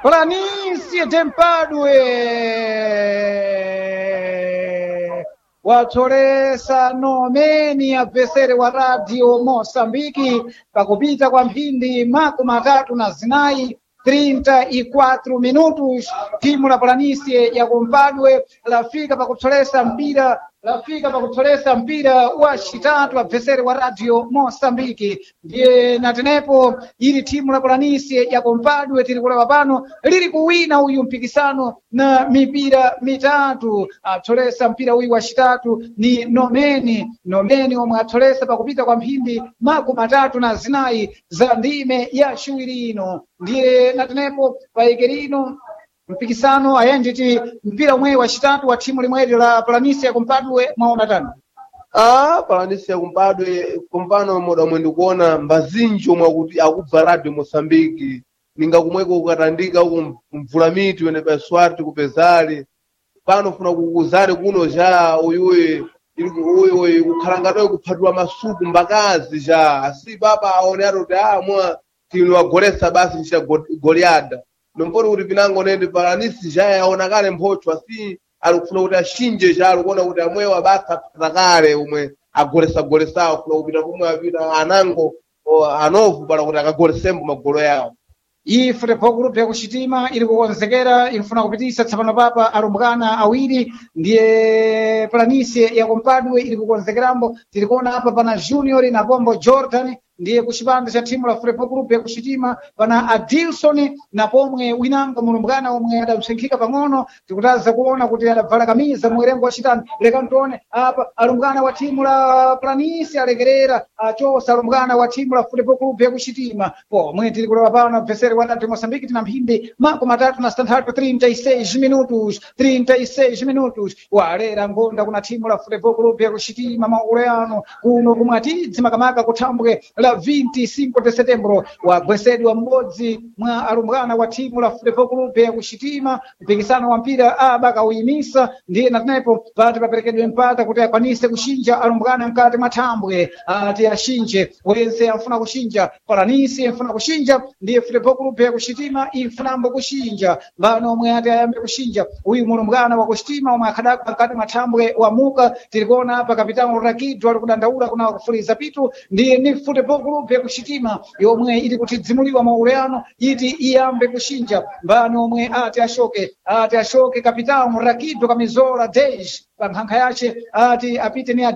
Planície Tempadwe watolesa nomeni apesere wa radio Mosambiki pakupita kwa mphindi makumi atatu na zinayi 34 minutos. Timu la Planície ya Compadwe lafika pakutolesa mpira wa chitatu apesere wa radio Mosambiki. Ndiye natenepo ili timu la Planície ya Compadwe tilikulewa pano lili kuwina uyu mpikisano na mipira mitatu. Atolesa mpira uyu wa chitatu ni nomeni omwe atolesa pakupita kwa mphindi makumi atatu na zinayi za ndime ya shuwirino. Ndiye natenepo paekerino mpikisano ayenditi mpira umwe wa chitatu wa timu limweli la Planície ya Compadwe mwaona tani. Planície ya Compadwe kumpano moda mwendo kuona mbazinjo mwakuti akubva radio Mosambiki ninga kumweko kukatandika uku mvula miti wene pa Swart kupezali pano funa kukuzali kuno ja uyuye ili kukhalangatoye kuphatula masuku mbakazi ja asi papa aone atoti mwa tinu wagolesa basi nchita goliada nombori kuti pinango nende Planície ja yaona kale mphocho asi alikufuna kuti ashinje ja alikuona kuti amwewa basa patakale umwe agolesa kufuna kupita kumwe apita anango anovu pala kuti akagolesembo magolo yawo. Iyi Futebol Clube ya kuchitima ili kukonzekera ilifuna kupitisa tsapano papa alumbwana awiri. Ndiye Planície ya Compadwe ili kukonzekerambo tilikuona hapa pana Junior na Pombo Jordan. Ndiye kuchipanda cha timu la Futebol Clube ya kuchitima pana Adilson na pomwe winanga mulumbwana omwe adamsenkhika pang'ono tikutaza kuona kuti adabvala kamiza mwerengo wa chitani. Leka mtone hapa alumbwana wa timu la Planície alekerera achosa alumbwana wa timu la Futebol Clube ya kuchitima pomwe tilikulewa pano apesere wa radio Mosambiki tina mphindi makumi atatu na standard 36 minutos walera ngonda kuna timu la Futebol Clube ya kuchitima mauleano kuno kumwatidzi makamaka kutambwe la 25 de setembro wagwesedwa mmodzi mwa alumbwana wa timu la Futebol Clube ya kuchitima mpikisano wa mpira bakawuyimisa. Ndiye natenepo pati paperekedwe mpata kuti akwanise kushinja alumbwana mkati matambwe ati ashinje wense amfuna kushinja Planície amfuna kushinja. Ndiye Futebol Clube ya kuchitima ifunambo kushinja mbano omwe ati ayambe kushinja uyu mulumbwana wa kuchitima omwe akhadaka mkati matambwe wa muka tilikuona hapa kapitano Rakido ali kudandaula kuna kufuliza pitu. Ndiye ni Futebol Clube ya kuchitima yomwe ili kutidzimuliwa mauleano iti iyambe kushinja mbano omwe ati ashoke kapitano Rakido kamizola Dej pankhankha yace ati apite ni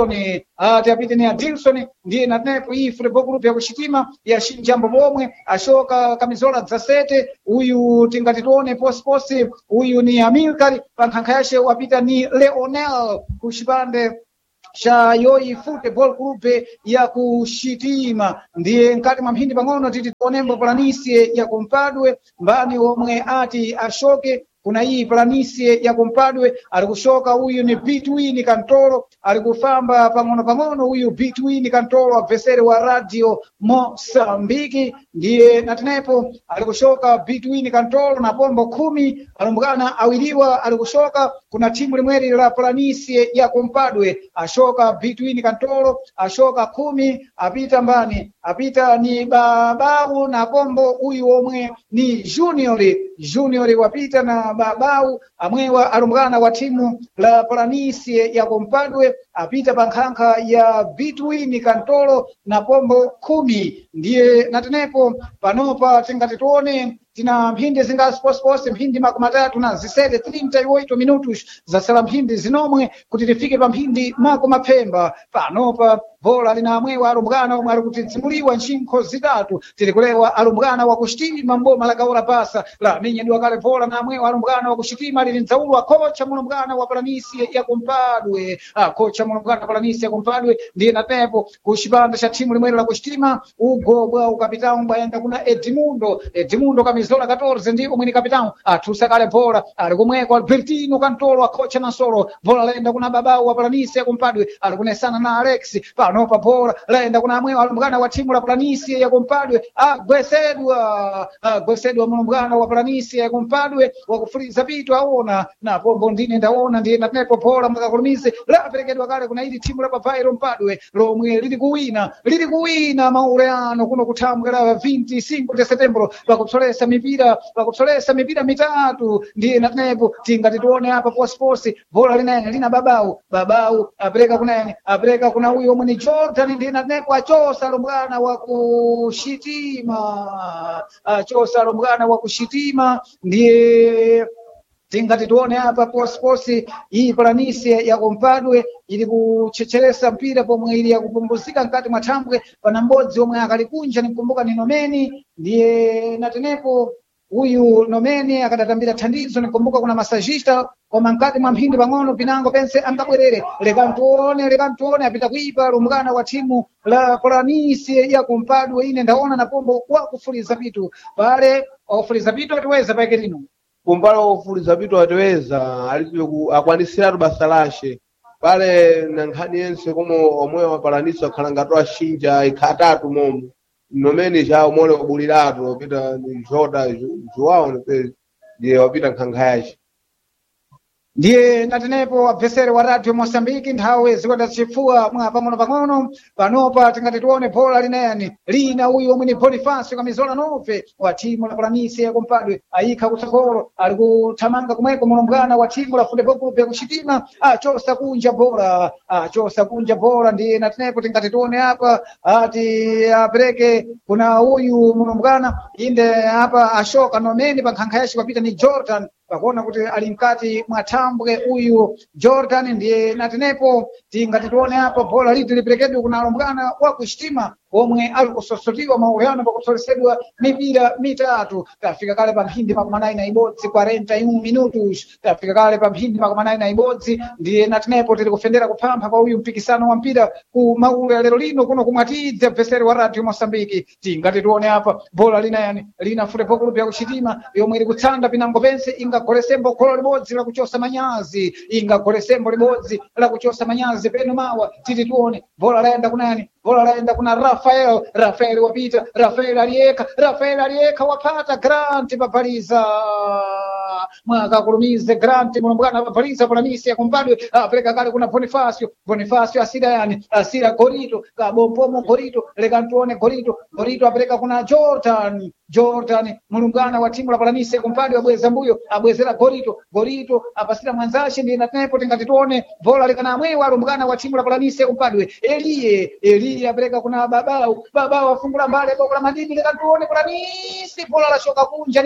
Adilson. Ndiye natenepo iyi Futebol Clube ya kuchitima yashinjambo pomwe ashoka kamizola dzasete uyu tingati tione posi uyu ni Amilcar pankhankha yace wapita ni Leonel kuchipande cha yoyi Futebol Clube ya kuchitima. Ndiye nkati mwa mphindi pang'ono titi tionembo Planície ya Compadwe mbani omwe ati ashoke. Kuna hii Planície ya Compadwe alikushoka uyu ni Between Kantoro alikufamba pang'ono uyu Between Kantoro apesere wa radio Mosambiki. Ndiye natenepo alikushoka Between Kantoro na pombo 10 alumbwana awiliwa alikushoka. Kuna timu limweli la Planície ya Compadwe ashoka Between Kantoro ashoka 10 apita mbani apita ni babau na pombo uyu omwe ni Junior wapita na babau amwewa alumbwana wa timu la Planície ya Compadwe apita pankhankha ya Between Kantoro na pombo 10. Ndiye natenepo panopa tingati tuone tina mphindi zingasi posi mphindi makumi atatu na zisete 38 minutos zasala mphindi zinomwe kuti tifike pa mphindi makumi apfemba panopa bola lina amwewa alumbwana omwe ali kutidzimuliwa nshinkho zitatu tilikulewa alumbwana wa kuchitima mboma la Kaola Pasa la minyedwa kale bola na amwewa alumbwana wa kuchitima lili nzaulwa kocha mulumbwana wa Planície ya Compadwe kocha mulumbwana wa Planície ya Compadwe ndiye natepo kuchipanda cha timu limwelo la kuchitima ugobwa ukapitao bayenda kuna Edmundo kamizola 14 ndipo mwini kapitao atusa kale bola alikumweko Albertino Kantoro kocha na solo bola laenda kuna babau wa Planície ya Compadwe alikunesana na Alex panopa bola laenda kuna amwewa alumbwana wa timu la Planície ya Compadwe agwesedwa mulumbwana wa Planície ya Compadwe wakufuliza pitu aona na pombo ndine ndaona ndiye natepo bola mwakakulumize laperekedwa kale kuna ili timu la Papairo Mpadwe lomwe lili kuwina mauleano pano kuno kuthambwe la 25 de setembro pakupsolesa mipira mitatu ndiye natenepo tingati tione apa posiposi bola linene lina babau apereka kunene apereka kuna huyo omwe ni Jordan ndiye natenepo achosa lombwana wa kushitima ndiye tingati tione hapa posiposi hii Palanisi ya Kompadwe ili kuchecheresa mpira pomwe ili ya kupumbuzika mkati mwa thambwe pana mbodzi omwe akalikunja nimkumbuka ni Nomeni ndiye natenepo huyu Nomeni akadatambira thandizo nikumbuka kuna masajista koma mkati mwa mphindi pang'ono pinango pense angabwerere lekantuone apita kuipa lumbwana wa timu la Palanisi ya Kompadwe ine ndaona na pombo wa kufuliza pitu pale ofuliza pitu atiweza paike lino kumbala ofuliza pitu atiweza alibe akwanisiratu basa lashe pale na nkhani yense komo omwe wa Palanisi akhalangatoa shinja ikhatatu momo Nomeni cha omwe obuliratu opita ni Jota Joao ndiye wapita nkhankha yace ndiye natenepo abvesere wa radio Mosambiki nthawe zikwenda zicifua mwa pang'ono panopa tingati tione bola lineni lina uyu omwe ni Bonifacio Kamizola Nove wa timu la Palanisi ya Kompadwe ayikha kutsogolo ali kuthamanga kumweko mulumbwana wa timu la Futebol Club ya Kushitima achosa kunja bola ndiye natenepo tingati tione hapa ati apereke kuna uyu mulumbwana inde hapa ashoka Nomeni pa nkhankha yace papita ni Jordan pakuona kuti ali mkati mwa thambwe uyu Jordan ndiye natenepo tingati tione hapa bola liti liperekedwe kuna lumbwana wa Kushitima omwe ali kusosotiwa mauyano pakutsolesedwa mipira mitatu tafika kale pa mphindi makumi anayi na ibodzi 41 minutos tafika kale pa mphindi makumi anayi na ibodzi ndiye natenepo tiri kufendera kuphampha kwa uyu mpikisano wa mpira ku maulu ya lero lino kuno kumwatidze abveseri wa radio Mosambiki tingati tione hapa bola lina Futebol Club ya Kushitima yomwe ili kutsanda pinango pense ingagolesembo kholo libodzi la kuchosa manyazi peno mawa titi tione bola laenda kuna Rafael wapita Rafael aliyeka wapata Grant papaliza mwaka kulumize Grant mulumbwana papaliza Palanisi ya Kompadwe apereka kale kuna Bonifacio asira Gorito kabompomo Gorito lekantuone Gorito apereka kuna Jordan mulumbwana wa timu la Palanisi ya Kompadwe abwezera Gorito apasira mwanzashi ndiye natenepo tingati tione bola likana amwewa lumbwana wa timu la Palanisi ya Kompadwe Elie apereka kuna babau afungula mbale boko la madini lekatuone Palanisi bola la shoka kunja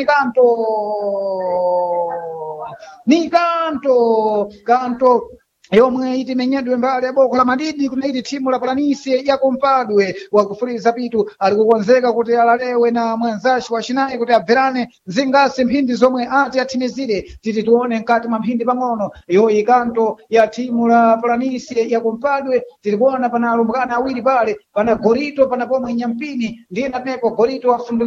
ni kanto yomwe iti menyedwe mbali ya boko la madidi kuna iti timu la Palanisi ya Kompadwe wakufuliza pitu alikukonzeka kuti alalewe na mwanzashi wa shinayi kuti abverane zingasi mphindi zomwe ati atimizire titi tuone mkati mwa mphindi pang'ono iyo ikanto ya timu la Palanisi ya Kompadwe tili kuona pana alumbwana awiri pale pana Gorito pana pomwe Nyampini ndiye natenepo Gorito